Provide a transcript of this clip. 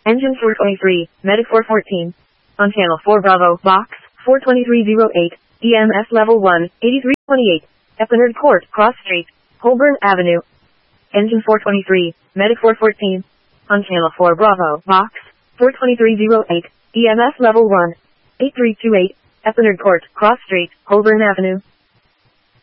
Engine 423, Medic 414. On channel 4 Bravo, box 42308, EMS level 1, 8328, Epinard Court, Cross Street, Holborn Avenue. Engine 423, Medic 414. On channel 4 Bravo, box 42308, EMS level 1, 8328, Epinard Court, Cross Street, Holborn Avenue.